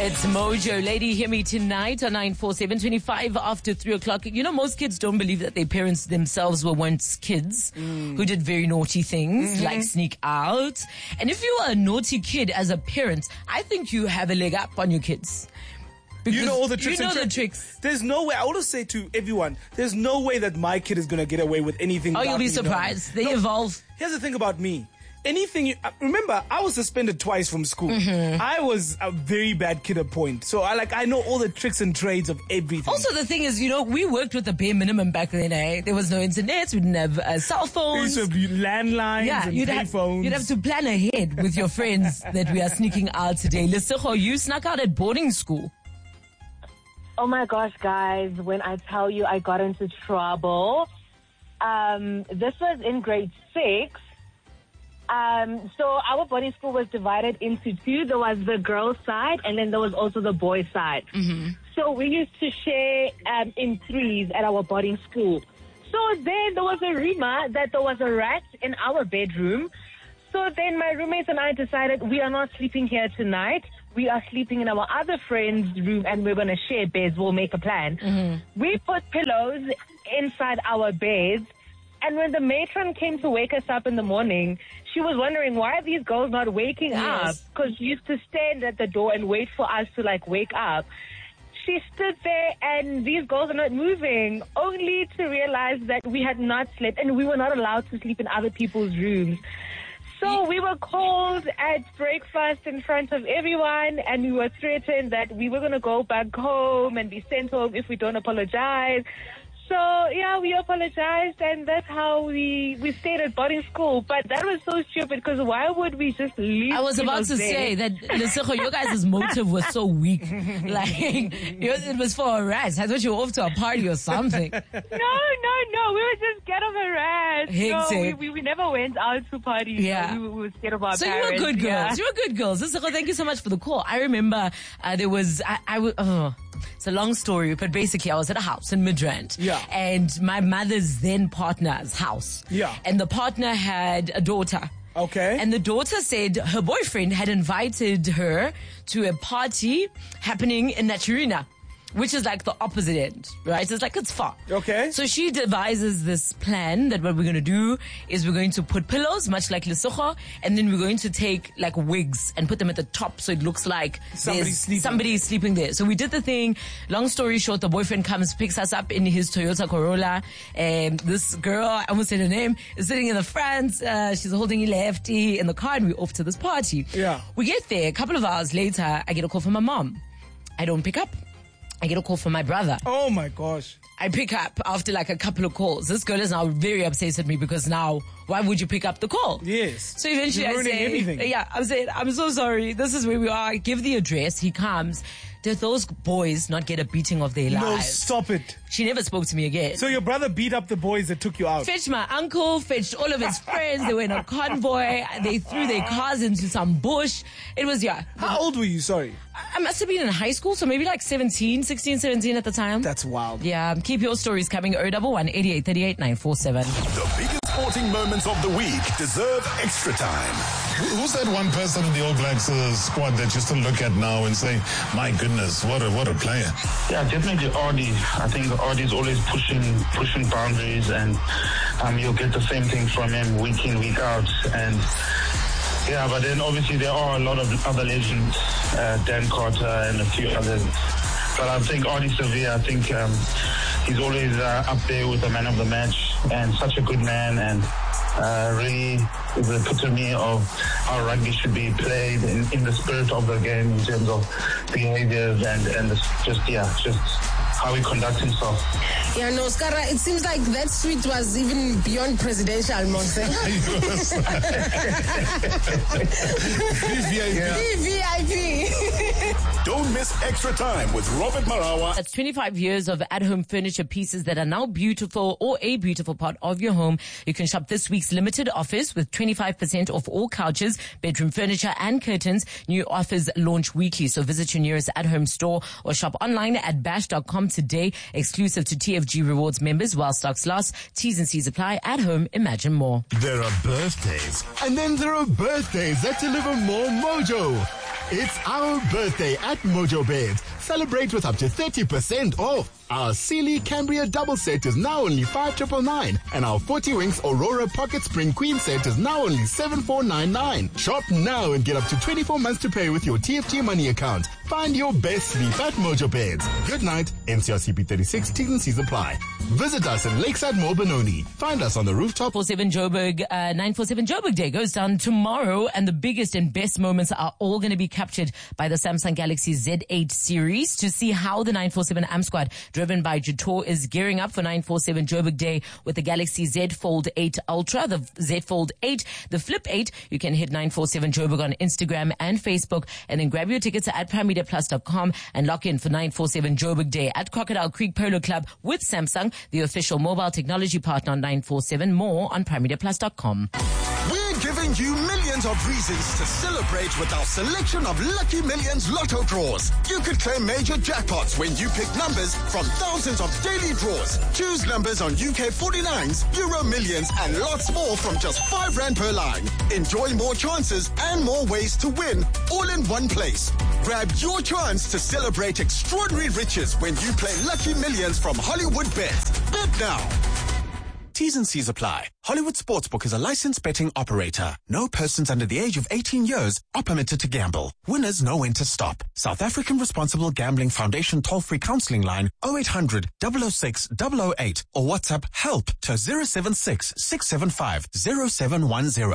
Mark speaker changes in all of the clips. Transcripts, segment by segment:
Speaker 1: It's Mojo. Lady, hear me tonight on 947, 25 after 3 o'clock. You know, most kids don't believe that their parents themselves were once kids who did very naughty things, like sneak out. And if you are a naughty kid as a parent, I think you have a leg up on your kids. Because
Speaker 2: you know all the tricks.
Speaker 1: You know the tricks.
Speaker 2: There's no way. I want to say to everyone, there's no way that my kid is going to get away with anything.
Speaker 1: Oh, you'll be surprised. They evolve.
Speaker 2: Here's the thing about me. Anything remember, I was suspended twice from school. I was a very bad kid at point. So I know all the tricks and trades of everything.
Speaker 1: Also, the thing is, you know, we worked with the bare minimum back then, eh? There was no internet. We didn't have cell phones.
Speaker 2: There used to be landlines and payphones.
Speaker 1: You'd have to plan ahead with your friends that we are sneaking out today. Lesego, you snuck out at boarding school.
Speaker 3: Oh my gosh, guys, when I tell you I got into trouble, this was in grade 6. So our boarding school was divided into two. There was the girls' side, and then there was also the boys' side. So we used to share in threes at our boarding school. So then there was a rumor that there was a rat in our bedroom. So then my roommates and I decided we are not sleeping here tonight. We are sleeping in our other friend's room, and we're going to share beds. We'll make a plan. We put pillows inside our beds. And when the matron came to wake us up in the morning, she was wondering, why are these girls not waking up? Because she used to stand at the door and wait for us to wake up. She stood there and these girls are not moving, only to realize that we had not slept and we were not allowed to sleep in other people's rooms. So we were called at breakfast in front of everyone, and we were threatened that we were going to go back home and be sent home if we don't apologize. So, yeah, we apologized, and that's how we stayed at boarding school. But that was so stupid, because why would we just leave?
Speaker 1: I was about to say that, Lesego, your guys' motive was so weak. It was for a rat. I thought you were off to a party or something.
Speaker 3: No. We were just scared of a rat.
Speaker 1: Hectic.
Speaker 3: No, we never went out to parties.
Speaker 1: Yeah.
Speaker 3: We were scared of our
Speaker 1: so
Speaker 3: parents.
Speaker 1: So you were good girls.
Speaker 3: Yeah.
Speaker 1: You were good girls. Lesego, thank you so much for the call. I remember there was... It's a long story, but basically I was at a house in Midrand.
Speaker 2: Yeah.
Speaker 1: And my mother's then partner's house.
Speaker 2: Yeah.
Speaker 1: And the partner had a daughter.
Speaker 2: Okay.
Speaker 1: And the daughter said her boyfriend had invited her to a party happening in Naturina, which is like the opposite end, right? It's far.
Speaker 2: Okay.
Speaker 1: So she devises this plan that what we're going to do is we're going to put pillows, much like Lesego, and then we're going to take wigs and put them at the top so it looks like somebody's sleeping there. So we did the thing. Long story short, the boyfriend comes, picks us up in his Toyota Corolla, and this girl, I almost said her name, is sitting in the front. She's holding a lefty in the car, and we're off to this party.
Speaker 2: Yeah.
Speaker 1: We get there. A couple of hours later, I get a call from my mom. I don't pick up. I get a call from my brother.
Speaker 2: Oh my gosh.
Speaker 1: I pick up after a couple of calls. This girl is now very upset at me because now, why would you pick up the call?
Speaker 2: Yes.
Speaker 1: So eventually
Speaker 2: You're ruining everything.
Speaker 1: Yeah, I'm saying, I'm so sorry. This is where we are. I give the address. He comes. Did those boys not get a beating of their lives?
Speaker 2: No, stop it.
Speaker 1: She never spoke to me again.
Speaker 2: So your brother beat up the boys that took you out?
Speaker 1: Fetched my uncle, fetched all of his friends. They were in a convoy. They threw their cars into some bush. It was, yeah.
Speaker 2: How old were you? Sorry.
Speaker 1: I must have been in high school, so maybe 16, 17 at the time.
Speaker 2: That's wild.
Speaker 1: Yeah, keep your stories coming. 011 88 38 947.
Speaker 4: The biggest sporting moments of the week deserve extra time.
Speaker 5: Who's that one person in the All Blacks squad that you still look at now and say, my goodness, what a player?
Speaker 6: Yeah, definitely Audie. I think Audie's always pushing boundaries, and you'll get the same thing from him week in, week out. And yeah, but then obviously there are a lot of other legends, Dan Carter and a few others. But I think Audie Sevilla, he's always up there with the man of the match, and such a good man, and really is the epitome of how rugby should be played in the spirit of the game, in terms of behaviors and just how he conducts himself.
Speaker 7: Yeah, no, Skara, it seems like that suite was even beyond presidential, Mose.
Speaker 4: VVIP. Don't miss Extra Time with Robert Marawa.
Speaker 1: That's 25 years of at-home furniture pieces that are now beautiful or a beautiful part of your home. You can shop this week's limited offers with 25% off all couches, bedroom furniture and curtains. New offers launch weekly, so visit your nearest at-home store or shop online at bash.com today. Exclusive to TFG Rewards members while stocks last. T's and C's apply. At home, imagine more.
Speaker 4: There are birthdays, and then there are birthdays that deliver more mojo.
Speaker 8: It's our birthday at Mojo Beds. Celebrate with up to 30% off. Our Sealy Cambria double set is now only 5,999, and our 40 Winks Aurora Pocket Spring Queen set is now only 7,499. Shop now and get up to 24 months to pay with your TFT money account. Find your best sleep at Mojo Beds. Good night. NCRCP 36 T's and C's apply. Visit us in Lakeside Mall Benoni. Find us on the rooftop.
Speaker 1: 947 Joburg, 947 Joburg Day goes down tomorrow, and the biggest and best moments are all going to be captured by the Samsung Galaxy Z8 series. To see how the 947 Am Squad, driven by Jator, is gearing up for 947 Joburg Day with the Galaxy Z Fold 8 Ultra, the Z Fold 8, the Flip 8, you can hit 947 Joburg on Instagram and Facebook, and then grab your tickets at PrimeMediaPlus.com and lock in for 947 Joburg Day at Crocodile Creek Polo Club with Samsung, the official mobile technology partner on 947. More on PrimeMediaPlus.com.
Speaker 4: We're giving you millions of reasons to celebrate with our selection of Lucky Millions Lotto draws. You could claim major jackpots when you pick numbers from thousands of daily draws. Choose numbers on UK 49s, Euro Millions, and lots more from just R5 per line. Enjoy more chances and more ways to win, all in one place. Grab your chance to celebrate extraordinary riches when you play Lucky Millions from Hollywood Bets. Bet now. T's and C's apply. Hollywood Sportsbook is a licensed betting operator. No persons under the age of 18 years are permitted to gamble. Winners know when to stop. South African Responsible Gambling Foundation toll-free counseling line 0800 006 008 or WhatsApp HELP to 076 675 0710.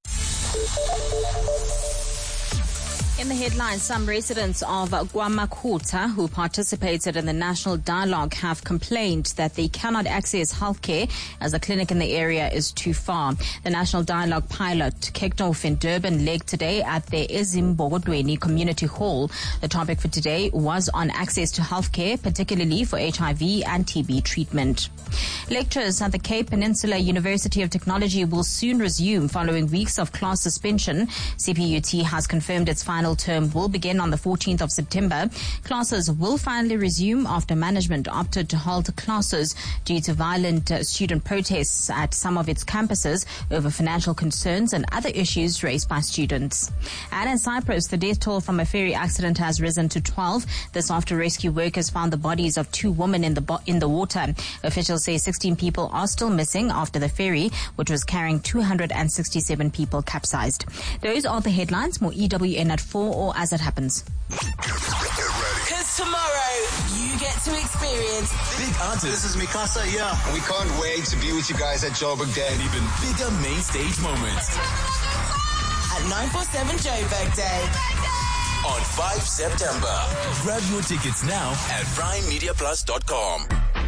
Speaker 9: In the headlines, some residents of KwaMakhutha who participated in the National Dialogue have complained that they cannot access healthcare as the clinic in the area is too far. The National Dialogue pilot kicked off in Durban leg today at the Ezimbogodweni Community Hall. The topic for today was on access to healthcare, particularly for HIV and TB treatment. Lectures at the Cape Peninsula University of Technology will soon resume following weeks of class suspension. CPUT has confirmed its final term will begin on the 14th of September. Classes will finally resume after management opted to halt classes due to violent student protests at some of its campuses over financial concerns and other issues raised by students. And in Cyprus, the death toll from a ferry accident has risen to 12. This after rescue workers found the bodies of 2 women in the water. Officials say 16 people are still missing after the ferry, which was carrying 267 people, capsized. Those are the headlines. More EWN at 4 or as it happens.
Speaker 10: Because tomorrow you get to experience
Speaker 4: Big Answers. This is Mikasa here. We can't wait to be with you guys at Joburg Day.
Speaker 10: and even bigger main stage moments at 947 Joburg Day on 5 September. Grab your tickets now at PrimeMediaPlus.com.